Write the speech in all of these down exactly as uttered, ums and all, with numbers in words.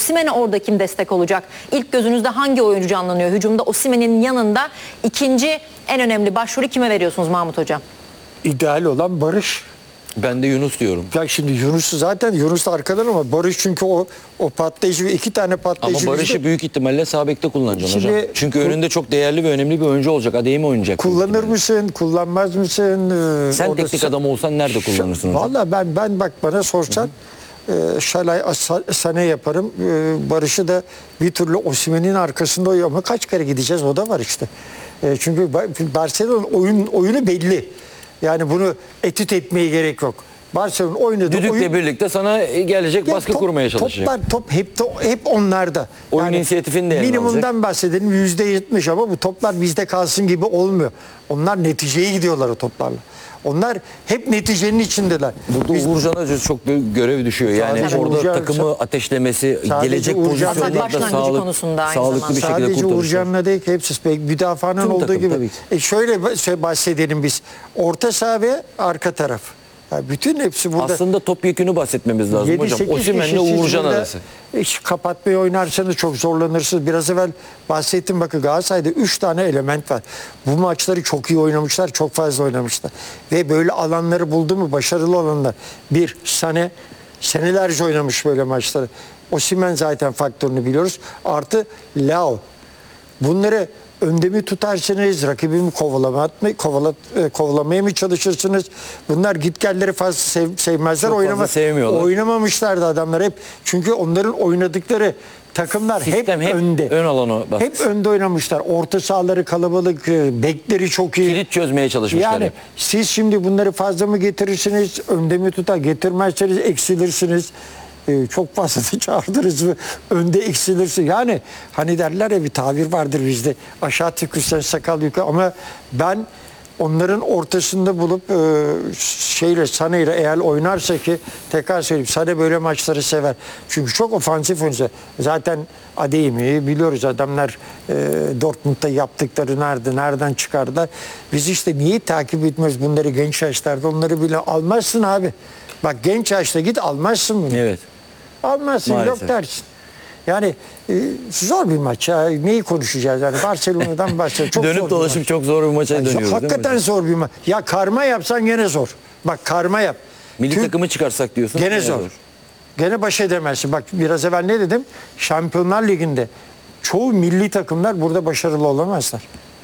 Osimhen'e orada kim destek olacak? İlk gözünüzde hangi oyuncu canlanıyor? Hücumda Osimhen'in yanında ikinci en önemli başrolü kime veriyorsunuz Mahmut Hocam? İdeal olan Barış. Ben de Yunus diyorum. Ya şimdi Yunus zaten Yunus arkadan ama Barış çünkü o o patlayıcı iki tane patlayıcı. Ama Barış'ı büyük ihtimalle sağ bekte kullanacaksın Şimdi, hocam. Çünkü önünde çok değerli ve önemli bir oyuncu olacak. Adeyemi oynayacak. Kullanır mısın? Kullanmaz mısın? Ee, Sen orada teknik adam olsan nerede kullanırsın hocam? Valla ben ben bak bana sorsan e, Şalay Sané yaparım. E, Barış'ı da bir türlü Osimhen'in arkasında oynuyor ama kaç kere gideceğiz o da var işte. E, çünkü Barcelona'nın oyun oyunu belli. Yani bunu etüt etmeye gerek yok. Barcelona oynadı. Düdükle oyun... birlikte sana gelecek, baskı top, kurmaya çalışacak. Toplar top hep hep onlarda. Oyun inisiyatifini de eline minimumdan alacak. bahsedelim yüzde yetmiş ama bu toplar bizde kalsın gibi olmuyor. Onlar neticeye gidiyorlar o toplarla. Onlar hep neticenin içindeler. Burada Biz, Uğurcan'a çok büyük görev düşüyor. Yani Sadece orada Uğurcan- takımı ateşlemesi, Sadece gelecek Uğurcan- pozisyonlarda Başlangıcı sağlık, konusunda aynı sağlıklı bir zamanda. şekilde sadece kurtarır. Uğurcan'la değil ki hepsi müdafaanın Tüm olduğu takım, gibi. tabii ki. E şöyle şey bahsedelim biz. Orta saha ve arka taraf. Yani bütün hepsi burada. Aslında topyekünü bahsetmemiz lazım yedi hocam. sekiz Osimhen'le kişi siz Uğurcan burada arası. iş kapatmayı oynarsanız çok zorlanırsınız. Biraz evvel bahsettim, bakın Galatasaray'da üç tane element var. Bu maçları çok iyi oynamışlar, çok fazla oynamışlar. Ve böyle alanları buldu mu başarılı olanlar. Bir, Sané senelerce oynamış böyle maçları. Osimhen zaten faktörünü biliyoruz. Artı Leao. Bunları önde mi tutarsınız, rakibimi kovalama, kovalat, kovalamaya mı çalışırsınız? Bunlar gitgelleri fazla sev, sevmezler. Çok fazla Oynama, sevmiyorlar. Oynamamışlardı adamlar hep. Çünkü onların oynadıkları takımlar Sistem hep, hep önde. ön alana bak. Hep önde oynamışlar. Orta sahaları kalabalık, bekleri çok iyi. Kilit çözmeye çalışmışlar Yani hep. siz şimdi bunları fazla mı getirirsiniz, önde mi tutar, getirmezseniz eksilirsiniz. Ee, çok fazla da çağırdınız mı önde eksilirsin. Yani hani derler ya, bir tabir vardır bizde, aşağı tükürsen sakal yukarı, ama ben onların ortasında bulup e, şeyle Sané ile eğer oynarsa, ki tekrar söyleyeyim, Sané böyle maçları sever. Çünkü çok ofansif oyuncu. Zaten Adeyemi biliyoruz, adamlar e, Dortmund'da yaptıkları nerede, nereden çıkardılar. Biz işte niye takip etmiyoruz bunları genç yaşlarda, onları bile almazsın abi. Bak genç yaşta git almazsın bunu. Evet. Almazsın, Maalesef. yok dersin. Yani e, zor bir maç ya. Neyi konuşacağız yani? Barcelona'dan başlayalım. Çok zor Dönüp bir dolaşıp maç. çok zor bir maça Yani dönüyoruz hakikaten değil mi? zor bir maç. Ya karma yapsan gene zor. Bak karma yap. Milli Türk- takımı çıkarsak diyorsun. Gene yine zor. Gene baş edemezsin. Bak biraz evvel ne dedim? Şampiyonlar Ligi'nde çoğu milli takımlar burada başarılı olamazlar.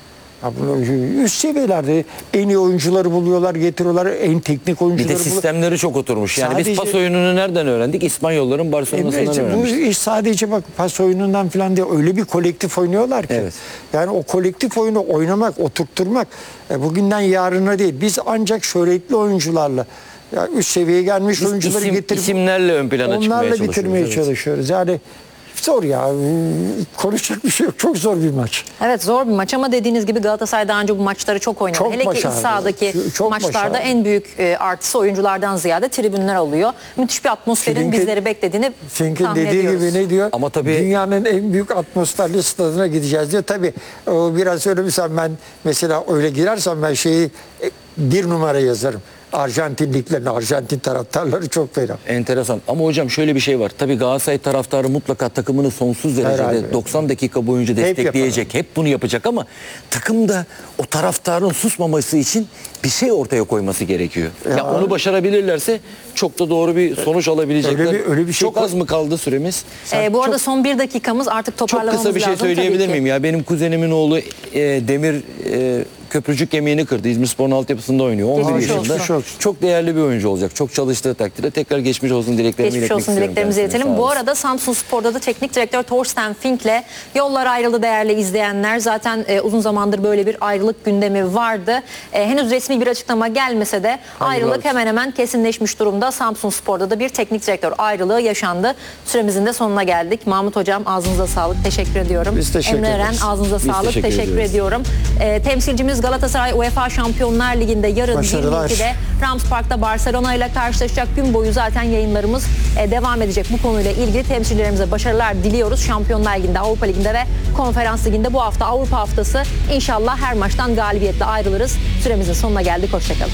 Ya bunu üst seviyelerde en iyi oyuncuları buluyorlar, getiriyorlar, en teknik Bir oyuncuları de buluyorlar. sistemleri çok oturmuş. Yani biz Sadece- pas oyununu nereden öğrendik? İspanyolların Barcelona'sından Evet, bu öğrenmiştik. iş sadece bak pas oyunundan falan değil, öyle bir kolektif oynuyorlar ki. Evet. Yani o kolektif oyunu oynamak, oturtturmak e, bugünden yarına değil. Biz ancak şöhretli oyuncularla, ya üst seviyeye gelmiş Biz oyuncuları isim- getirip isimlerle ön plana çıkmaya onlarla çalışıyoruz. bitirmeye Evet. çalışıyoruz. Yani zor ya. Konuşacak bir şey yok. Çok zor bir maç. Evet, zor bir maç ama dediğiniz gibi Galatasaray daha önce bu maçları çok oynadı. Çok Hele ki iç başarılı. sahadaki Çok maçlarda başarılı. en büyük e, artısı oyunculardan ziyade tribünler alıyor. Müthiş bir atmosferin Çünkü- bizleri beklediğini Çünkü tahmin dediği ediyoruz. gibi ne diyor? Ama tabii- dünyanın en büyük atmosferli stadına gideceğiz diyor. Tabii o biraz öyle, mesela ben mesela öyle girersem ben şeyi e, bir numara yazarım. Arjantinliklerin, Arjantin taraftarları çok fena. Enteresan. Ama hocam şöyle bir şey var. Tabii Galatasaray taraftarı mutlaka takımını sonsuz derecede Herhalde. doksan dakika boyunca Hep destekleyecek. Hep, bunu yapacak ama takım da o taraftarın susmaması için bir şey ortaya koyması gerekiyor. Ya, Ya. onu başarabilirlerse çok da doğru bir sonuç alabilecekler. Öyle bir- öyle bir şey çok koy- az mı kaldı süremiz? E, bu arada son bir dakikamız, artık Çok toparlamamız kısa bir şey lazım söyleyebilir tabii ki. miyim ya? Benim kuzenimin oğlu e, Demir e, köprücük yemeğini kırdı. İzmirspor'un altyapısında oynuyor. on bir Geçmiş yaşında. olsun. Geçmiş olsun. Çok değerli bir oyuncu olacak. Çok çalıştığı takdirde tekrar geçmiş olsun dileklerimi Geçmiş iletmek olsun istiyorum dileklerimizi kendisine. iletelim. Sağ Bu olasın. arada Samsun Spor'da da teknik direktör Thorsten Fink'le yollar ayrıldı değerli izleyenler. Zaten e, uzun zamandır böyle bir ayrılık gündemi vardı. E, henüz resmi bir açıklama gelmese de ayrılık olsun. hemen hemen kesinleşmiş durumda. Samsun Spor'da da bir teknik direktör ayrılığı yaşandı. Süremizin de sonuna geldik. Mahmut Hocam, ağzınıza sağlık. Teşekkür ediyorum. Biz teşekkür Emre Eren, ederiz. ağzınıza Biz sağlık. teşekkür Teşekkür, ediyoruz. ediyorum. E, temsilcimiz Galatasaray UEFA Şampiyonlar Ligi'nde yarın Başarılar. yirmi ikide Rams Park'ta Barcelona ile karşılaşacak. Gün boyu zaten yayınlarımız e, devam edecek. Bu konuyla ilgili temsilcilerimize başarılar diliyoruz. Şampiyonlar Ligi'nde, Avrupa Ligi'nde ve Konferans Ligi'nde bu hafta Avrupa haftası. İnşallah her maçtan galibiyetle ayrılırız. Süremizin sonuna geldik. Hoşçakalın.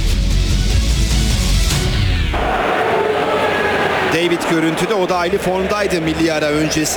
David görüntüde, o da aynı formdaydı milli ara öncesi.